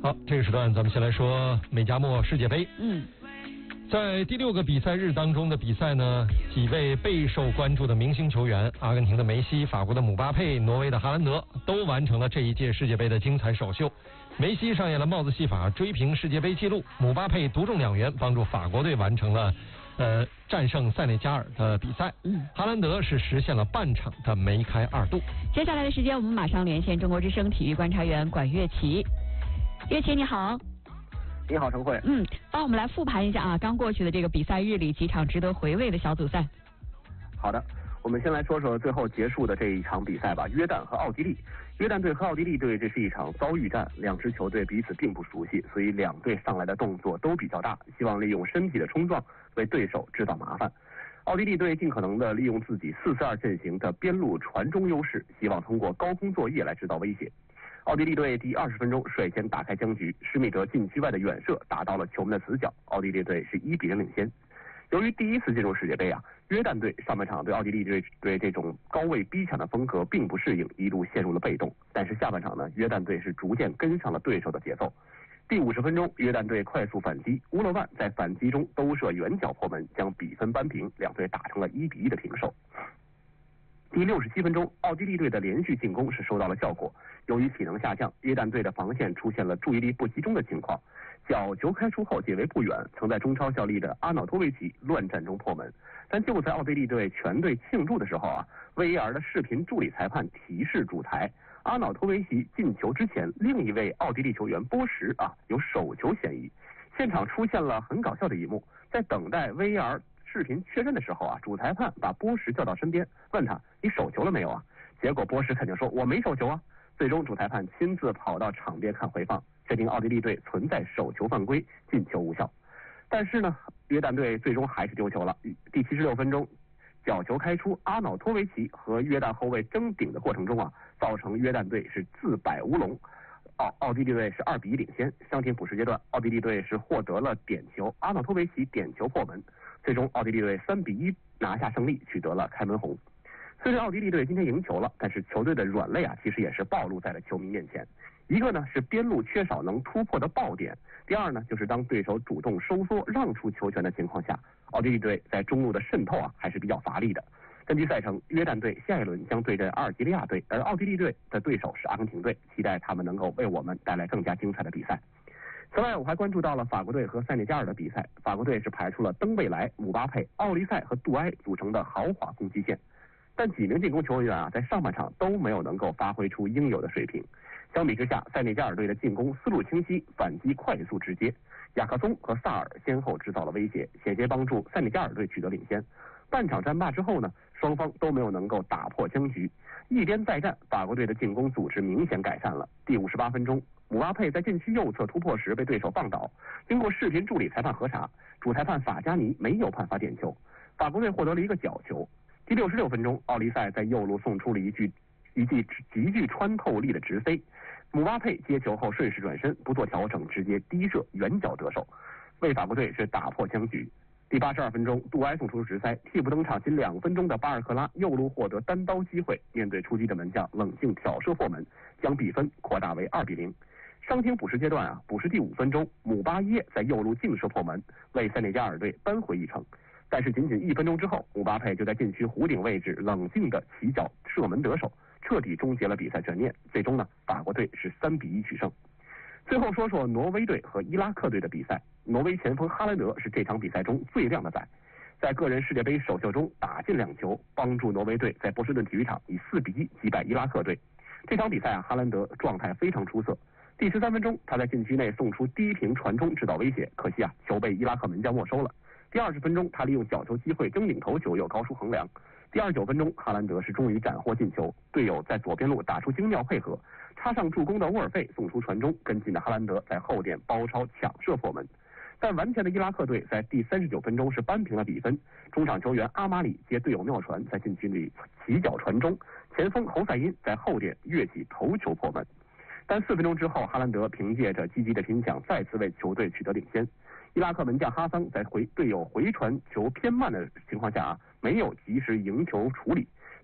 好，这个时段咱们先来说美加墨世界杯。在第6个比赛日当中的比赛呢，几位备受关注的明星球员，阿根廷的梅西、法国的姆巴佩、挪威的哈兰德，都完成了这一届世界杯的精彩首秀。梅西上演了帽子戏法，追平世界杯纪录；姆巴佩独中2元，帮助法国队完成了战胜塞内加尔的比赛。哈兰德是实现了半场的梅开2度。 接下来的时间，我们马上连线中国之声体育观察员管乐琪。乐琪你好。 你好，陈慧。 帮我们来复盘一下啊，刚过去的这个比赛日里几场值得回味的小组赛。 好的，我们先来说说最后结束的这一场比赛吧，约旦和奥地利。约旦队和奥地利队这是一场遭遇战，两支球队彼此并不熟悉，所以两队上来的动作都比较大，希望利用身体的冲撞为对手制造麻烦。奥地利队尽可能的利用自己4-4-2阵型的边路传中优势，希望通过高空作业来制造威胁。奥地利队第20分钟率先打开僵局，施密德禁区外的远射打到了球门的死角，奥地利队是1-0领先。由于第一次进入世界杯约旦队上半场对奥地利队这种高位逼抢的风格并不适应，一度陷入了被动。但是下半场呢，约旦队是逐渐跟上了对手的节奏。第50分钟，约旦队快速反击，乌勒万在反击中兜射远角破门，将比分扳平，两队打成了1-1的平手。第67分钟，奥地利队的连续进攻是收到了效果。由于体能下降，约旦队的防线出现了注意力不集中的情况，角球开出后解围不远，曾在中超效力的阿瑙托维奇乱战中破门。但就在奥地利队全队庆祝的时候VAR 的视频助理裁判提示主裁，阿瑙托维奇进球之前，另一位奥地利球员波什有手球嫌疑。现场出现了很搞笑的一幕，在等待 VAR 视频确认的时候主裁判把波什叫到身边，问他你手球了没有结果波什肯定说我没手球最终主裁判亲自跑到场边看回放，确定奥地利队存在手球犯规，进球无效。但是呢，约旦队最终还是丢球了。第76分钟，角球开出，阿瑙托维奇和约旦后卫争顶的过程中造成约旦队是自摆乌龙。奥地利队是2-1领先。伤停补时阶段，奥地利队是获得了点球，阿瑙托维奇点球破门，最终奥地利队3-1拿下胜利，取得了开门红。虽然奥地利队今天赢球了，但是球队的软肋其实也是暴露在了球迷面前。一个呢是边路缺少能突破的爆点，第二呢就是当对手主动收缩让出球权的情况下，奥地利队在中路的渗透还是比较乏力的。根据赛程，约旦队下一轮将对阵阿尔及利亚队，而奥地利队的对手是阿根廷队，期待他们能够为我们带来更加精彩的比赛。此外，我还关注到了法国队和塞内加尔的比赛，法国队是排出了登贝莱、姆巴佩、奥利塞和杜埃组成的豪华攻击线，但几名进攻球员在上半场都没有能够发挥出应有的水平。相比之下，塞内加尔队的进攻思路清晰，反击快速直接，雅克松和萨尔先后制造了威胁，险些帮助塞内加尔队取得领先。半场战罢之后呢，双方都没有能够打破僵局，一边再战，法国队的进攻组织明显改善了。第58分钟，姆巴佩在禁区右侧突破时被对手放倒，经过视频助理裁判核查，主裁判法加尼没有判罚点球，法国队获得了一个角球。第66分钟，奥利塞在右路送出了一记极具穿透力的直飞，姆巴佩接球后顺势转身，不做调整，直接低射远角得手，为法国队是打破僵局。第82分钟，杜埃送出直塞，替补登场仅2分钟的巴尔克拉右路获得单刀机会，面对出击的门将冷静挑射破门，将比分扩大为2-0。伤停补时阶段补时第5分钟，姆巴耶在右路劲射破门，为塞内加尔队扳回一城。但是仅1分钟之后，姆巴佩就在禁区弧顶位置冷静的起脚射门得手，彻底终结了比赛悬念。最终呢，法国队是3-1取胜。最后说说挪威队和伊拉克队的比赛，挪威前锋哈兰德是这场比赛中最亮的仔，在个人世界杯首秀中打进2球，帮助挪威队在波士顿体育场以4-1击败伊拉克队。这场比赛哈兰德状态非常出色。第13分钟，他在禁区内送出低平传中制造威胁，可惜球被伊拉克门将没收了。第20分钟，他利用角球机会争顶头球，又高出横梁。第29分钟，哈兰德是终于斩获进球，队友在左边路打出精妙配合，插上助攻的沃尔费送出传中，跟进的哈兰德在后点包抄抢射破门。但顽强的伊拉克队在第39分钟是扳平了比分，中场球员阿马里接队友妙传，在禁区里起脚传中，前锋侯赛因在后点跃起头球破门。但4分钟之后，哈兰德凭借着积极的拼抢，再次为球队取得领先。伊拉克门将哈桑在队友回传球偏慢的情况下没有及时迎球处理，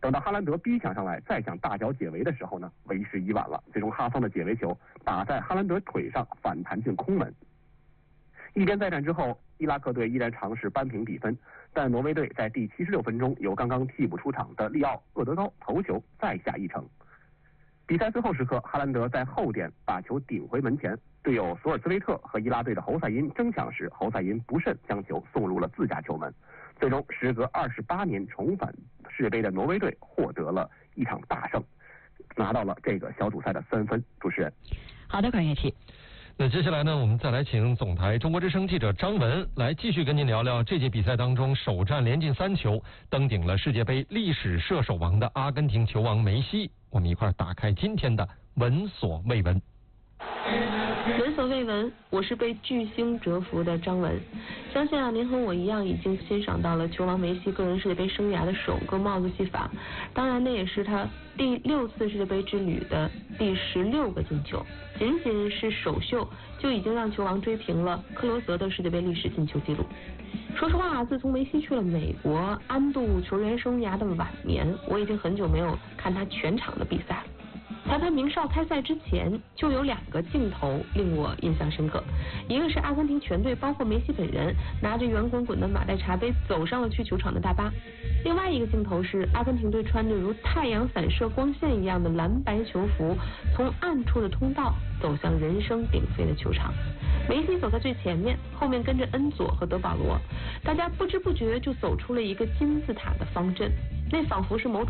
等到哈兰德逼抢上来，再想大脚解围的时候呢，为时已晚了。最终哈桑的解围球打在哈兰德腿上，反弹进空门。一边再战之后，伊拉克队依然尝试扳平比分，但挪威队在第76分钟由刚刚替补出场的利奥·厄德高头球再下一城。比赛最后时刻，哈兰德在后点把球顶回门前，队友索尔斯维特和伊拉队的侯赛因争抢时，侯赛因不慎将球送入了自家球门。最终，时隔28年重返世界杯的挪威队获得了一场大胜，拿到了这个小组赛的3分。主持人， 好的，管乐器。 那接下来呢，我们再来请总台中国之声记者张文来继续跟您聊聊这届比赛当中首战连进3球，登顶了世界杯历史射手王的阿根廷球王梅西。我们一块打开今天的闻所未闻。 闻所未闻，我是被巨星折服的张文。相信您和我一样已经欣赏到了球王梅西个人世界杯生涯的首个帽子戏法，当然那也是他第6次世界杯之旅的第16个进球。仅仅是首秀就已经让球王追平了克罗泽的世界杯历史进球纪录。说实话，自从梅西去了美国安度球员生涯的晚年，我已经很久没有看他全场的比赛了。在他名哨开赛之前，就有2个镜头令我印象深刻。一个是阿根廷全队，包括梅西本人，拿着圆滚滚的马黛茶杯走上了去球场的大巴；另外一个镜头是阿根廷队穿着如太阳散射光线一样的蓝白球服，从暗处的通道走向人声鼎沸的球场。梅西走在最前面，后面跟着恩佐和德保罗，大家不知不觉就走出了一个金字塔的方阵，那仿佛是某种